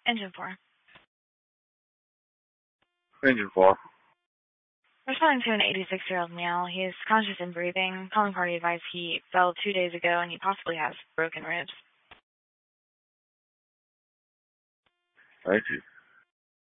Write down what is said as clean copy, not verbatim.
Engine 4. Engine 4. Responding to an 86-year-old male. He is conscious and breathing. Calling party advice he fell 2 days ago and he possibly has broken ribs. Thank you.